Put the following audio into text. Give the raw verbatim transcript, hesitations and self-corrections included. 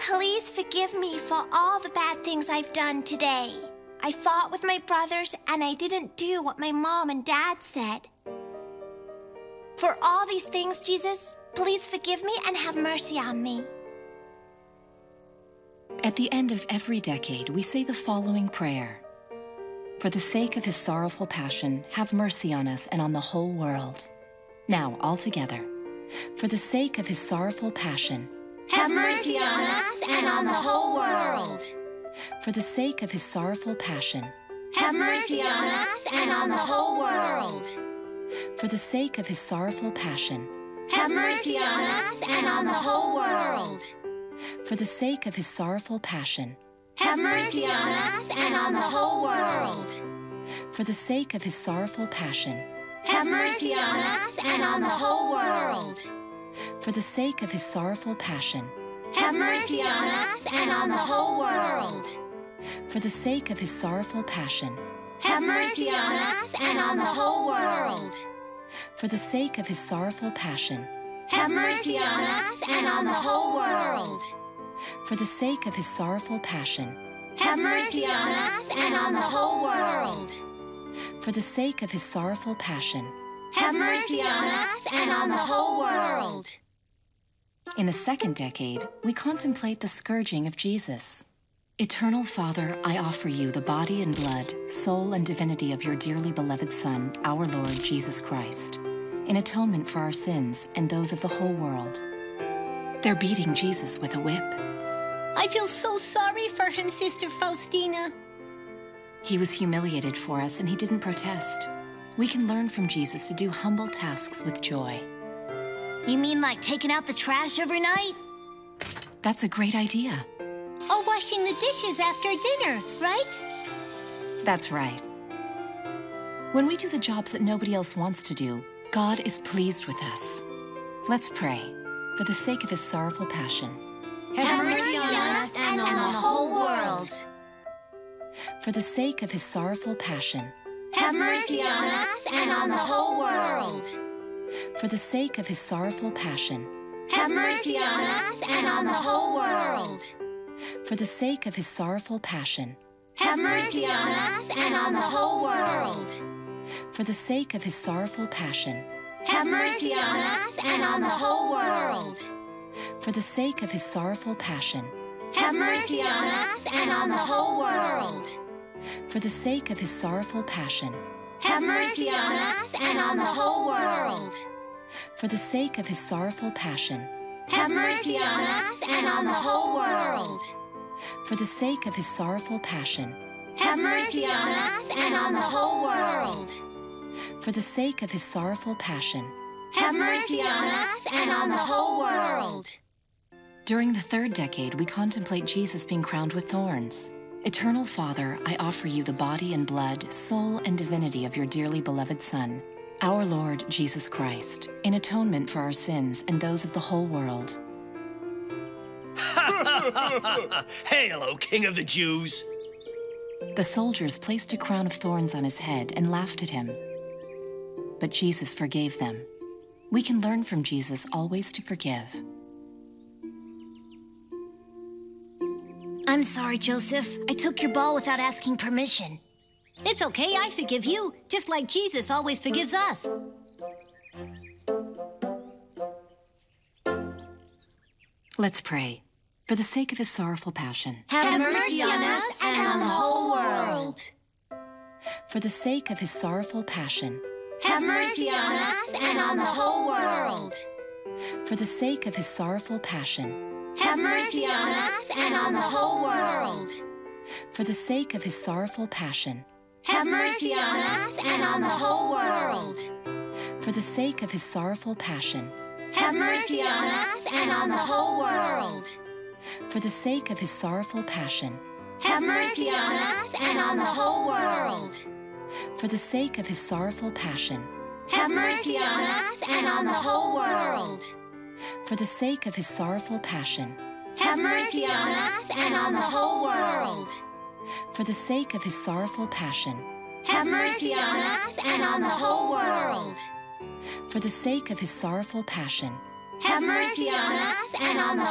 Please forgive me for all the bad things I've done today. I fought with my brothers, and I didn't do what my mom and dad said. For all these things, Jesus, please forgive me and have mercy on me. At the end of every decade, we say the following prayer. For the sake of his sorrowful passion, have mercy on us and on the whole world. Now, all together. For the sake of his sorrowful passion, have mercy on us and on the whole world. For the sake of his sorrowful passion, have mercy on us and on the whole world. For the sake of his sorrowful passion, have mercy on us and on the whole world. For the sake of his sorrowful passion, have mercy on us and on the whole world. For the sake of his sorrowful passion, have mercy on us and on the whole world. For the sake of his sorrowful passion, have mercy on us and on the whole world. For the sake of his sorrowful passion, have mercy on us and on the whole world. For the sake of his sorrowful passion, have mercy on us and on the whole world. For the sake of his sorrowful passion, have mercy on us and on the whole world. For the sake of his sorrowful passion, have mercy on us and on the whole world. In the second decade, we contemplate the scourging of Jesus. Eternal Father, I offer you the body and blood, soul and divinity of your dearly beloved Son, our Lord Jesus Christ, in atonement for our sins and those of the whole world. They're beating Jesus with a whip. I feel so sorry for him, Sister Faustina. He was humiliated for us and he didn't protest. We can learn from Jesus to do humble tasks with joy. You mean like taking out the trash every night? That's a great idea. Or washing the dishes after dinner, right? That's right. When we do the jobs that nobody else wants to do, God is pleased with us. Let's pray, for the sake of his sorrowful passion. Have mercy on us and on the whole world. For the sake of his sorrowful passion, have mercy on us and on the whole world. For the sake of his sorrowful passion, have mercy on us and on the whole world. For the sake of his sorrowful passion, have mercy on us and on the whole world. For the sake of his sorrowful passion, have mercy on us and on the whole world. For the sake of his sorrowful passion, have mercy on us and on the whole world. For the sake of his sorrowful passion, have mercy on us and on the whole world. For the sake of his sorrowful passion, have mercy on us and on the whole world. For the sake of his sorrowful passion, have mercy on us and on the whole world. For the sake of his sorrowful passion, have mercy on us and on the whole world. During the third decade, we contemplate Jesus being crowned with thorns. Eternal Father, I offer you the body and blood, soul and divinity of your dearly beloved Son, our Lord Jesus Christ, in atonement for our sins and those of the whole world. Hail, O King of the Jews! The soldiers placed a crown of thorns on his head and laughed at him. But Jesus forgave them. We can learn from Jesus always to forgive. I'm sorry, Joseph. I took your ball without asking permission. It's okay, I forgive you, just like Jesus always forgives us. Let's pray. For the sake of his sorrowful passion, have, have mercy on us and on the whole world. For the sake of his sorrowful passion, have mercy on us and on the whole world. For the sake of his sorrowful passion, have mercy on us and on the whole world. For the sake of his sorrowful passion, have mercy on us and on the whole world. For the sake of his sorrowful passion, have mercy on us and on the whole world. For the sake of his sorrowful passion, have mercy on us and on the whole world. For the sake of his sorrowful passion, have mercy on us and on the whole world. For the sake of his sorrowful passion, have mercy on us and on the whole world. For the sake of his sorrowful passion, have mercy on us and on the whole world. For the sake of his sorrowful passion, have mercy on us and on the